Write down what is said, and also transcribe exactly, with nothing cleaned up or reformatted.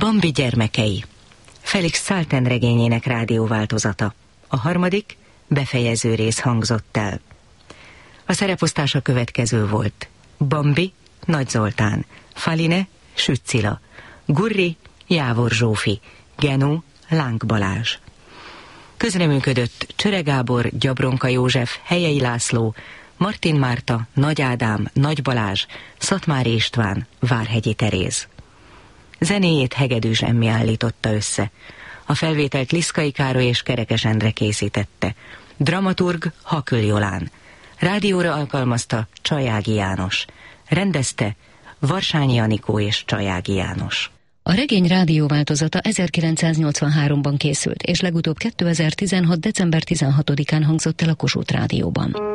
Bambi gyermekei. Felix Salten regényének rádióváltozata. A harmadik, befejező rész hangzott el. A szereposztás a következő volt. Bambi, Nagy Zoltán, Faline, Süt Cilla, Gurri, Jávor Zsófi, Genó, Láng Balázs. Közreműködött Csöre Gábor, Gyabronka József, Helyei László, Martin Márta, Nagy Ádám, Nagy Balázs, Szatmári István, Várhegyi Teréz. Zenéjét Hegedűs Emmi állította össze. A felvételt Liszkai Károly és Kerekes Endre készítette. Dramaturg Hakül Jolán. Rádióra alkalmazta Csajági János. Rendezte Varsányi Anikó és Csajági János. A regény rádióváltozata ezerkilencszáznyolcvanháromban készült, és legutóbb kétezer-tizenhat. december tizenhatodikán hangzott el a Kossuth Rádióban.